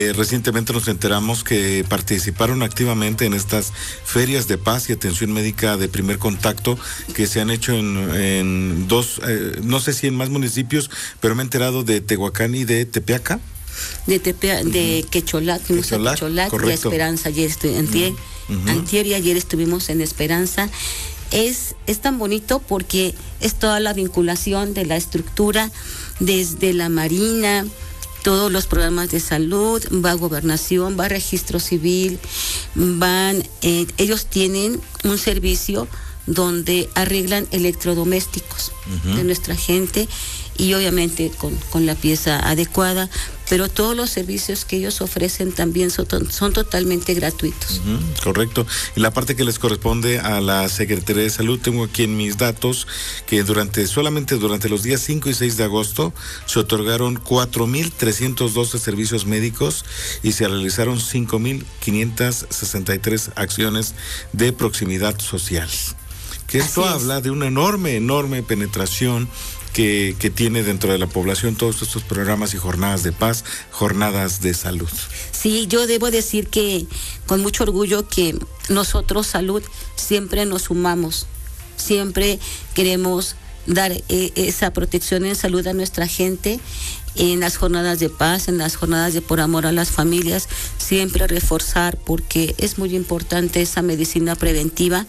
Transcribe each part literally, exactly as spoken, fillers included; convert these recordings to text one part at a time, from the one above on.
Eh, recientemente nos enteramos que participaron activamente en estas ferias de paz y atención médica de primer contacto que se han hecho en, en dos, eh, no sé si en más municipios, pero me he enterado de Tehuacán y de Tepeaca. De Tepea, de Quecholac, fuimos Quecholac, a Quecholac, correcto. y a Esperanza, ayer estu- antier, Uh-huh. antier y ayer estuvimos en Esperanza. Es, es tan bonito porque es toda la vinculación de la estructura, desde la Marina, todos los programas de salud, va a Gobernación, va a Registro Civil, van, eh, ellos tienen un servicio donde arreglan electrodomésticos uh-huh. de nuestra gente y obviamente con, con la pieza adecuada, pero todos los servicios que ellos ofrecen también son, son totalmente gratuitos. Uh-huh, correcto. Y la parte que les corresponde a la Secretaría de Salud, tengo aquí en mis datos que durante solamente durante los días cinco y seis de agosto se otorgaron cuatro mil trescientos doce servicios médicos y se realizaron cinco mil quinientas sesenta y tres acciones de proximidad social. Que esto habla de una enorme, enorme penetración que, que tiene dentro de la población todos estos programas y jornadas de paz, jornadas de salud. Sí, yo debo decir que con mucho orgullo que nosotros, salud, siempre nos sumamos, siempre queremos dar eh, esa protección en salud a nuestra gente, en las jornadas de paz, en las jornadas de por amor a las familias, siempre reforzar porque es muy importante esa medicina preventiva.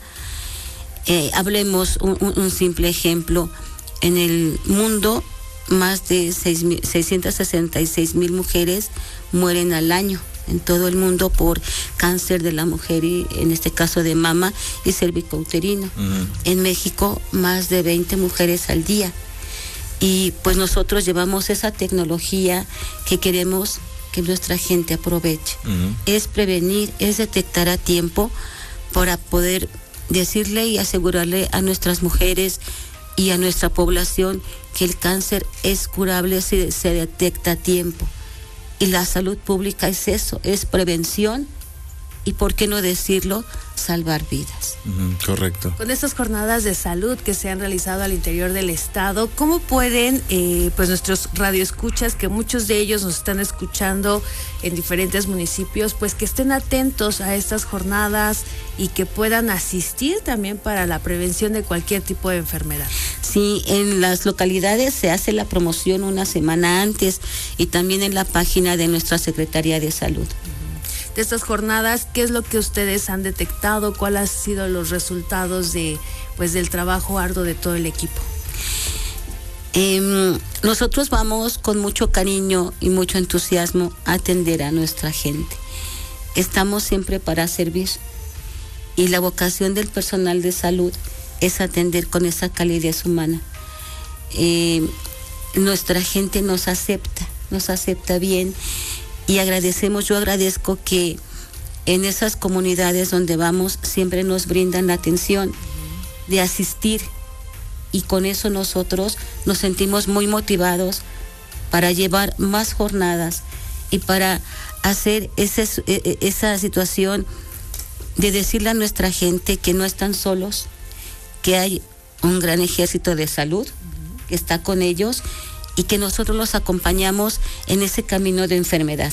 Eh, hablemos un, un simple ejemplo. En el mundo, más de seiscientas sesenta y seis mil mujeres mueren al año en todo el mundo por cáncer de la mujer y en este caso de mama y cervicouterino. Uh-huh. En México, más de veinte mujeres al día. Y pues nosotros llevamos esa tecnología que queremos que nuestra gente aproveche. Uh-huh. Es prevenir, es detectar a tiempo para poder decirle y asegurarle a nuestras mujeres y a nuestra población que el cáncer es curable si se detecta a tiempo. Y la salud pública es eso, es prevención y, ¿por qué no decirlo?, salvar vidas. Uh-huh, correcto. Con estas jornadas de salud que se han realizado al interior del estado, ¿cómo pueden, eh, pues nuestros radioescuchas, que muchos de ellos nos están escuchando en diferentes municipios, pues que estén atentos a estas jornadas y que puedan asistir también para la prevención de cualquier tipo de enfermedad? Sí, en las localidades se hace la promoción una semana antes y también en la página de nuestra Secretaría de Salud. De estas jornadas, ¿qué es lo que ustedes han detectado? ¿Cuáles han sido los resultados de, pues, del trabajo arduo de todo el equipo? Eh, nosotros vamos con mucho cariño y mucho entusiasmo a atender a nuestra gente. Estamos siempre para servir y la vocación del personal de salud es atender con esa calidez humana. Eh, nuestra gente nos acepta, nos acepta bien. Y agradecemos, yo agradezco que en esas comunidades donde vamos siempre nos brindan la atención de asistir y con eso nosotros nos sentimos muy motivados para llevar más jornadas y para hacer ese, esa situación de decirle a nuestra gente que no están solos, que hay un gran ejército de salud que está con ellos y que nosotros los acompañamos en ese camino de enfermedad,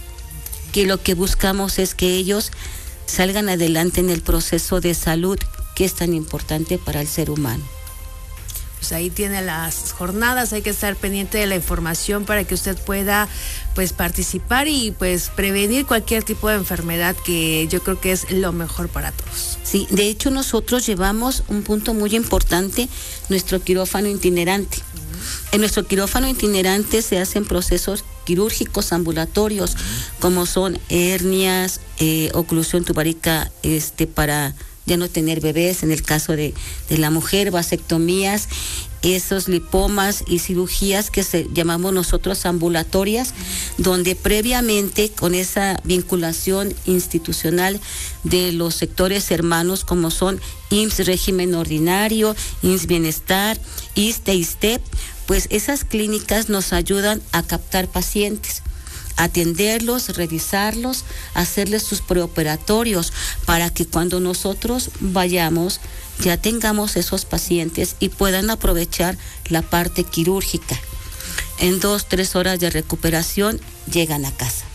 que lo que buscamos es que ellos salgan adelante en el proceso de salud que es tan importante para el ser humano. Pues ahí tiene las jornadas, hay que estar pendiente de la información para que usted pueda pues participar y pues prevenir cualquier tipo de enfermedad, que yo creo que es lo mejor para todos. Sí, de hecho nosotros llevamos un punto muy importante, nuestro quirófano itinerante. En nuestro quirófano itinerante se hacen procesos quirúrgicos ambulatorios, como son hernias, eh, oclusión tubárica este, para ya no tener bebés, en el caso de, de la mujer, vasectomías, esos lipomas y cirugías que se llamamos nosotros ambulatorias, donde previamente con esa vinculación institucional de los sectores hermanos como son I M S S régimen ordinario, I M S S bienestar, I S S S T E, I S T E P, pues esas clínicas nos ayudan a captar pacientes, atenderlos, revisarlos, hacerles sus preoperatorios para que cuando nosotros vayamos ya tengamos esos pacientes y puedan aprovechar la parte quirúrgica. En dos, tres horas de recuperación llegan a casa.